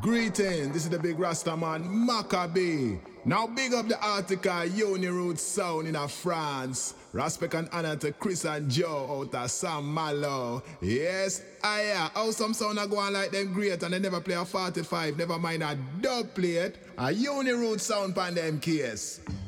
Greeting, this is the big Rastaman Maccabee. Now big up the article Uni Root Sound in France. Respect and honor to Chris and Joe out of Sam Malo. Yes, how some sound are going like them great and they never play a 45, never mind a dub plate. A Uni Root Sound pan them case.